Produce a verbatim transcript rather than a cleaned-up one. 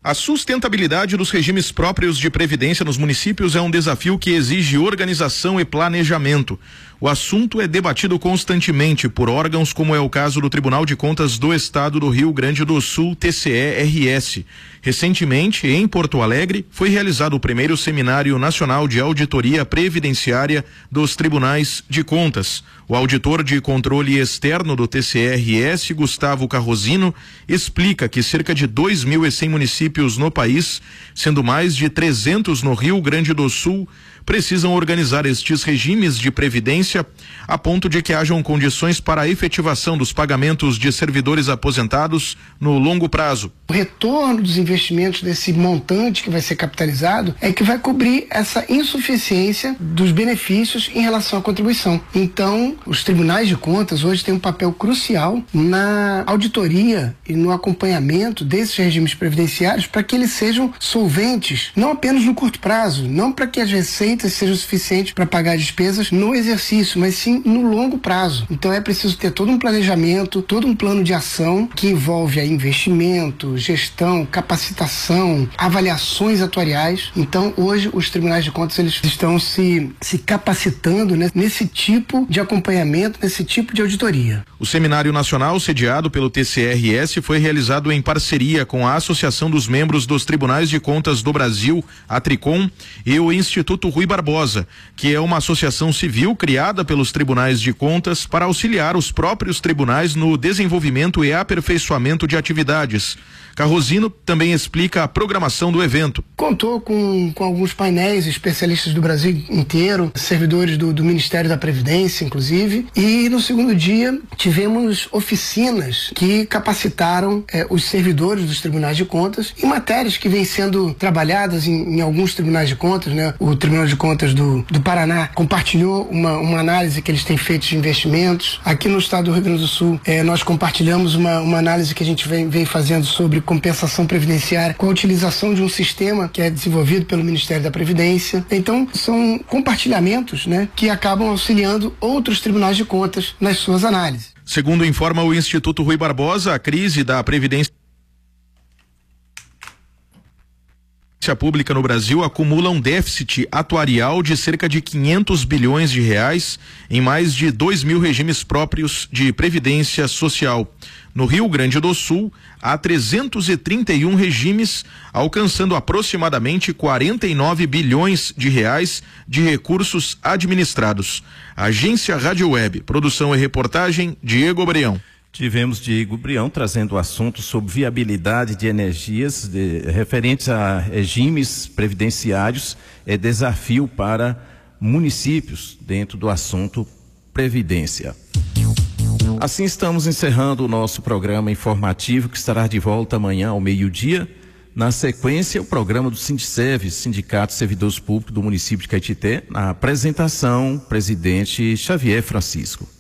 A sustentabilidade dos regimes próprios de previdência nos municípios é um desafio que exige organização e planejamento. O assunto é debatido constantemente por órgãos como é o caso do Tribunal de Contas do Estado do Rio Grande do Sul, T C E R S. Recentemente, em Porto Alegre, foi realizado o primeiro Seminário Nacional de Auditoria Previdenciária dos Tribunais de Contas. O auditor de controle externo do T C E R S, Gustavo Carrosino, explica que cerca de dois mil e cem municípios no país, sendo mais de trezentos no Rio Grande do Sul, precisam organizar estes regimes de previdência a ponto de que hajam condições para a efetivação dos pagamentos de servidores aposentados no longo prazo. O retorno dos investimentos desse montante que vai ser capitalizado é que vai cobrir essa insuficiência dos benefícios em relação à contribuição. Então, os tribunais de contas hoje têm um papel crucial na auditoria e no acompanhamento desses regimes previdenciários para que eles sejam solventes, não apenas no curto prazo, não para que as receitas sejam suficientes para pagar as despesas no exercício, mas sim no longo prazo. Então é preciso ter todo um planejamento, todo um plano de ação que envolve aí investimento, gestão, capacitação, avaliações atuariais. Então hoje os tribunais de contas eles estão se, se capacitando, né, nesse tipo de acompanhamento, nesse tipo de auditoria. O Seminário Nacional, sediado pelo T C E R S, foi realizado em parceria com a Associação dos Membros dos Tribunais de Contas do Brasil, a Tricom, e o Instituto Rui Barbosa, que é uma associação civil criada pelos tribunais de contas para auxiliar os próprios tribunais no desenvolvimento e aperfeiçoamento de atividades. Carrosino também explica a programação do evento. Contou com, com alguns painéis, especialistas do Brasil inteiro, servidores do, do Ministério da Previdência, inclusive, e no segundo dia tivemos oficinas que capacitaram eh, os servidores dos tribunais de contas em matérias que vêm sendo trabalhadas em, em alguns tribunais de contas, né? O Tribunal de Contas do, do Paraná compartilhou uma, uma análise que eles têm feito de investimentos. Aqui no estado do Rio Grande do Sul, eh, nós compartilhamos uma, uma análise que a gente vem, vem fazendo sobre compensação previdenciária com a utilização de um sistema que é desenvolvido pelo Ministério da Previdência. Então, são compartilhamentos, né, que acabam auxiliando outros tribunais de contas nas suas análises. Segundo informa o Instituto Rui Barbosa, a crise da Previdência pública no Brasil acumula um déficit atuarial de cerca de quinhentos bilhões de reais em mais de dois mil regimes próprios de previdência social. No Rio Grande do Sul, há trezentos e trinta e um regimes, alcançando aproximadamente quarenta e nove bilhões de reais de recursos administrados. Agência Rádio Web, produção e reportagem, Diego Breão. Tivemos Diego Brião trazendo o assunto sobre viabilidade de energias de, referentes a regimes previdenciários, é desafio para municípios dentro do assunto Previdência. Assim estamos encerrando o nosso programa informativo, que estará de volta amanhã ao meio-dia. Na sequência, o programa do Sindserv, Sindicato de Servidores Públicos do município de Caetité, na apresentação, presidente Xavier Francisco.